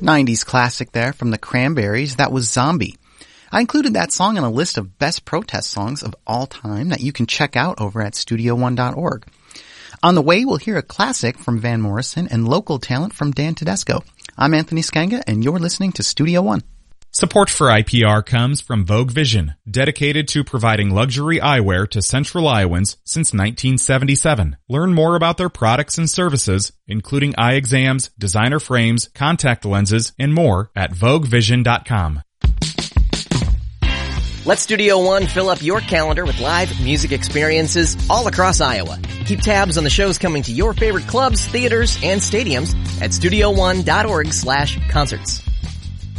90s classic there from the Cranberries. That was Zombie. I included that song in a list of best protest songs of all time that you can check out over at studio1.org. On the way, we'll hear a classic from Van Morrison and local talent from Dan Tedesco. I'm Anthony Skenga, and you're listening to Studio One. Support for IPR comes from Vogue Vision, dedicated to providing luxury eyewear to Central Iowans since 1977. Learn more about their products and services, including eye exams, designer frames, contact lenses, and more at voguevision.com. Let Studio One fill up your calendar with live music experiences all across Iowa. Keep tabs on the shows coming to your favorite clubs, theaters, and stadiums at studio1.org/concerts.